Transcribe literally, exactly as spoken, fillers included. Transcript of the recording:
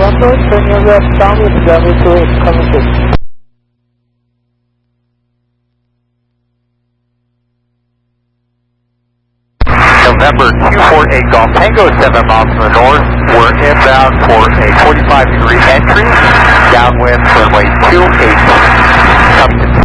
Alpha, turn your left downwind, runway two eight, coming through. November two four eight Golf Tango, seven miles from the north. We're inbound for a forty-five degree entry, downwind runway two eight, coming to